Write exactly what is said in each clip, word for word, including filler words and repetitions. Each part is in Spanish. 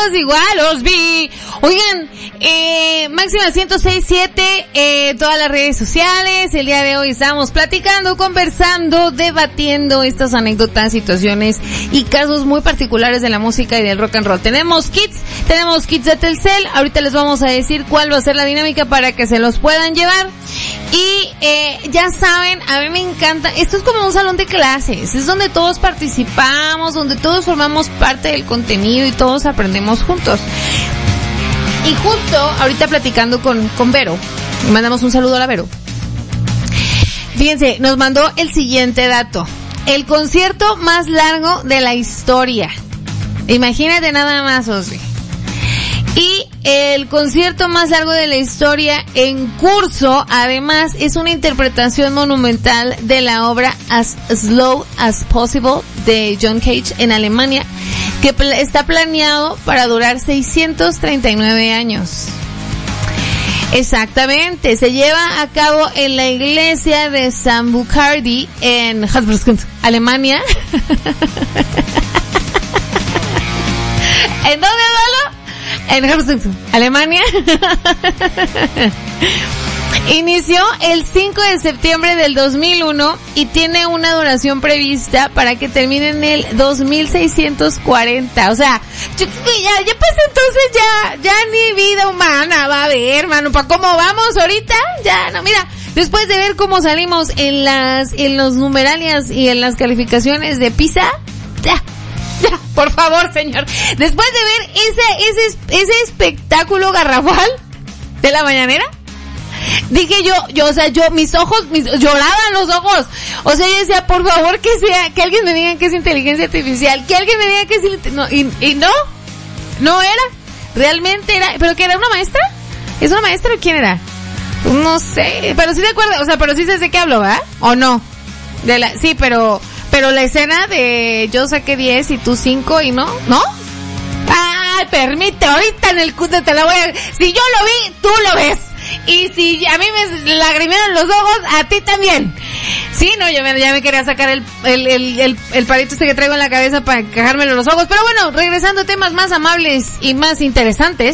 estamos igual, os vi. Oigan, eh, Máxima ciento seis punto siete, eh, todas las redes sociales. El día de hoy estamos platicando, conversando, debatiendo estas anécdotas, situaciones y casos muy particulares de la música y del rock and roll. Tenemos kits, tenemos kits de Telcel. Ahorita les vamos a decir cuál va a ser la dinámica para que se los puedan llevar. Y eh, ya saben, a mí me encanta, esto es como un salón de clases, es donde todos participamos, donde todos formamos parte del contenido y todos aprendemos juntos. Y justo ahorita platicando con, con Vero, le mandamos un saludo a la Vero. Fíjense, nos mandó el siguiente dato: el concierto más largo de la historia. Imagínate nada más, Osby. Y el concierto más largo de la historia en curso, además, es una interpretación monumental de la obra As Slow as Possible de John Cage en Alemania, que pl- está planeado para durar seiscientos treinta y nueve años. Exactamente, se lleva a cabo en la iglesia de San Bucardi en Habsburg, Alemania. ¿En dónde, Dolo? En Habsburg, Alemania. Inició el cinco de septiembre del dos mil uno y tiene una duración prevista para que termine en el dos mil seiscientos cuarenta. O sea, yo, ya, ya pues entonces ya, ya ni vida humana va a haber, hermano. ¿Para cómo vamos ahorita? Ya, no, mira, después de ver cómo salimos en las, en los numeralias y en las calificaciones de PISA, ya. Ya, por favor, señor. Después de ver ese, ese, ese espectáculo garrafal de la mañanera, dije yo, yo, o sea, yo, mis ojos, mis, lloraban los ojos. O sea, yo decía, por favor, que sea, que alguien me diga que es inteligencia artificial, que alguien me diga que es, no, y, y no, no era, realmente era, pero que era una maestra, ¿es una maestra o quién era? No sé, pero sí de acuerdo, o sea, pero sí sé de qué hablo, ¿verdad? ¿O no? De la, sí, pero, pero la escena de yo saqué diez y tú cinco y no, ¿no? Ay, permite, ahorita en el cute te la voy a, si yo lo vi, tú lo ves. Y si a mí me lagrimearon los ojos, a ti también. Sí, no, yo me, ya me quería sacar el, el, el, el, el palito este que traigo en la cabeza para cagármelo en los ojos. Pero bueno, regresando a temas más amables y más interesantes.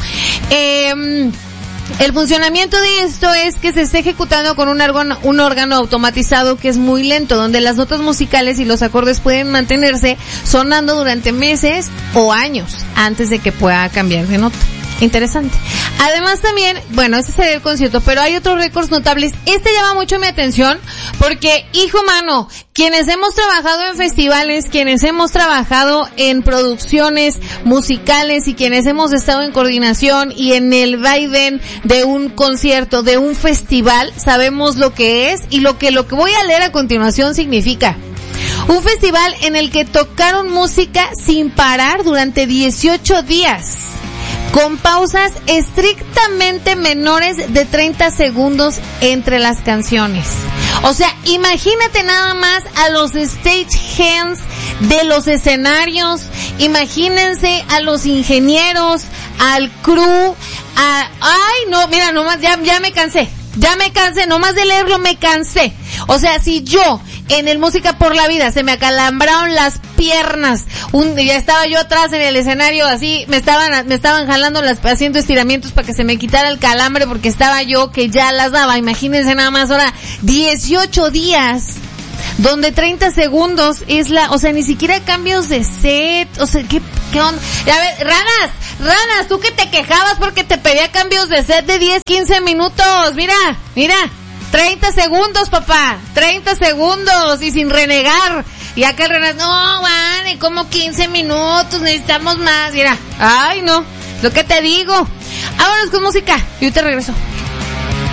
Eh, el funcionamiento de esto es que se está ejecutando con un órgano, un órgano automatizado que es muy lento, donde las notas musicales y los acordes pueden mantenerse sonando durante meses o años antes de que pueda cambiar de nota. Interesante. Además también, bueno, este sería el concierto, pero hay otros récords notables. Este llama mucho mi atención porque, hijo mano, quienes hemos trabajado en festivales, quienes hemos trabajado en producciones musicales y quienes hemos estado en coordinación y en el vaivén de un concierto, de un festival, sabemos lo que es y lo que lo que voy a leer a continuación significa. Un festival en el que tocaron música sin parar durante dieciocho días. Con pausas estrictamente menores de treinta segundos entre las canciones. O sea, imagínate nada más a los stagehands de los escenarios, imagínense a los ingenieros, al crew, a, ay no, mira, nomás, ya, ya me cansé, ya me cansé, nomás de leerlo me cansé. O sea, si yo en el Música por la Vida se me acalambraron las piernas, un, ya estaba yo atrás en el escenario así, me estaban, me estaban jalando las, haciendo estiramientos para que se me quitara el calambre porque estaba yo que ya las daba. Imagínense nada más ahora, dieciocho días, donde treinta segundos es la, o sea, ni siquiera cambios de set, o sea, ¿qué, qué onda? A ver, ranas, ranas, tú que te quejabas porque te pedía cambios de set de diez, quince minutos, mira, mira. treinta segundos, papá, treinta segundos y sin renegar. Y acá el renegar, no, man, como quince minutos, necesitamos más. Mira, ay no, lo que te digo. Vámonos con música y yo te regreso.